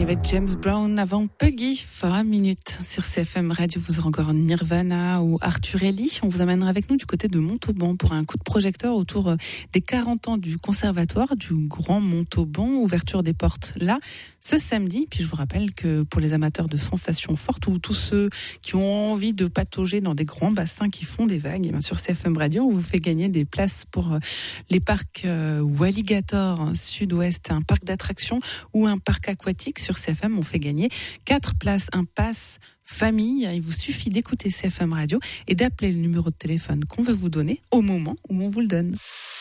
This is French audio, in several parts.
arrivait James Brown avant Puggy for a Minute. Sur CFM Radio, vous aurez encore Nirvana ou Arthur Ellie. On vous amènera avec nous du côté de Montauban pour un coup de projecteur autour des 40 ans du conservatoire du Grand Montauban. Ouverture des portes là, ce samedi. Puis je vous rappelle que pour les amateurs de sensations fortes ou tous ceux qui ont envie de patauger dans des grands bassins qui font des vagues, et bien sur CFM Radio, on vous fait gagner des places pour les parcs Walligator Sud-Ouest, un parc d'attractions ou un parc aquatique. Sur CFM, on fait gagner 4 places, un pass famille. Il vous suffit d'écouter CFM Radio et d'appeler le numéro de téléphone qu'on va vous donner au moment où on vous le donne.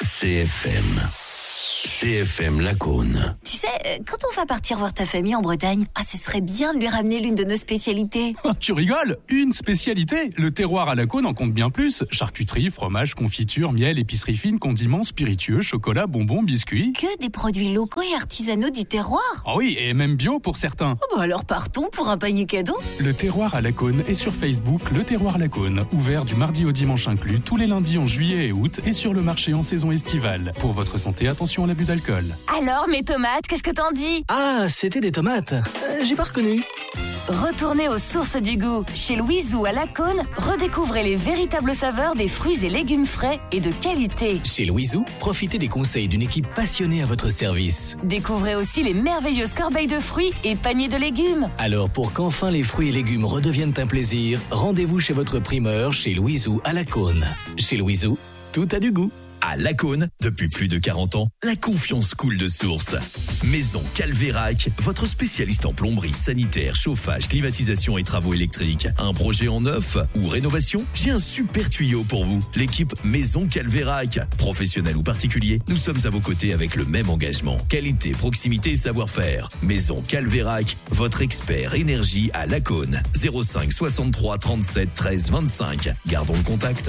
CFM Lacaune. Tu sais, quand on va partir voir ta famille en Bretagne, ce serait bien de lui ramener l'une de nos spécialités. Tu rigoles? Une spécialité? Le terroir à Lacaune en compte bien plus. Charcuterie, fromage, confiture, miel, épicerie fine, condiments, spiritueux, chocolat, bonbons, biscuits. Que des produits locaux et artisanaux du terroir. Ah oui, et même bio pour certains. Alors partons pour un panier cadeau. Le terroir à Lacaune est sur Facebook, le terroir Lacaune. Ouvert du mardi au dimanche inclus, tous les lundis en juillet et août et sur le marché en saison estivale. Pour votre santé, attention à l'abus d'alcool. Alors, mes tomates, qu'est-ce que t'en dis? Ah, c'était des tomates. J'ai pas reconnu. Retournez aux sources du goût. Chez Louiseau à Lacaune, redécouvrez les véritables saveurs des fruits et légumes frais et de qualité. Chez Louiseau, profitez des conseils d'une équipe passionnée à votre service. Découvrez aussi les merveilleuses corbeilles de fruits et paniers de légumes. Alors, pour qu'enfin les fruits et légumes redeviennent un plaisir, rendez-vous chez votre primeur chez Louiseau à Lacaune. Chez Louiseau, tout a du goût. À Lacaune, depuis plus de 40 ans, la confiance coule de source. Maison Calvérac, votre spécialiste en plomberie, sanitaire, chauffage, climatisation et travaux électriques. Un projet en neuf ou rénovation? J'ai un super tuyau pour vous. L'équipe Maison Calvérac. Professionnel ou particulier, nous sommes à vos côtés avec le même engagement. Qualité, proximité et savoir-faire. Maison Calvérac, votre expert énergie à Lacaune. 05 63 37 13 25. Gardons le contact.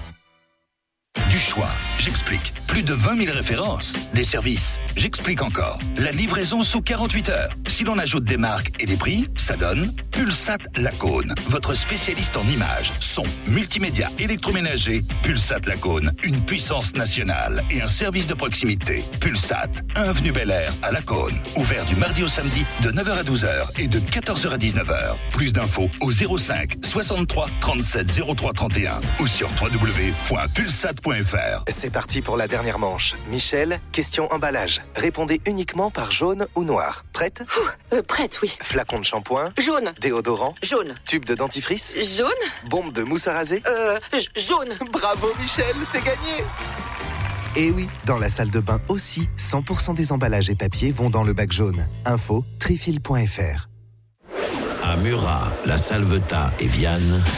Du choix, j'explique. Plus de 20 000 références. Des services, j'explique encore. La livraison sous 48 heures. Si l'on ajoute des marques et des prix, ça donne Pulsat Lacaune. Votre spécialiste en images, son, multimédia, électroménager. Pulsat Lacaune, une puissance nationale et un service de proximité. Pulsat, avenue Bel Air à Lacaune. Ouvert du mardi au samedi de 9h à 12h et de 14h à 19h. Plus d'infos au 05 63 37 03 31 ou sur www.pulsat.fr. C'est parti pour la dernière manche. Michel, question emballage. Répondez uniquement par jaune ou noir. Prête? Prête, oui. Flacon de shampoing? Jaune. Déodorant? Jaune. Tube de dentifrice? Jaune. Bombe de mousse à raser? Jaune. Bravo Michel, c'est gagné! Et oui, dans la salle de bain aussi, 100% des emballages et papiers vont dans le bac jaune. Info, trifil.fr. À Murat, La Salvetat et Vianne.